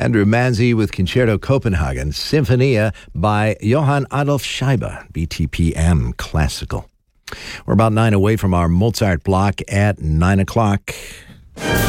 Andrew Manzi with Concerto Copenhagen, Sinfonia by Johann Adolf Scheibe, BTPM Classical. We're about 9 away from our Mozart block at 9 o'clock.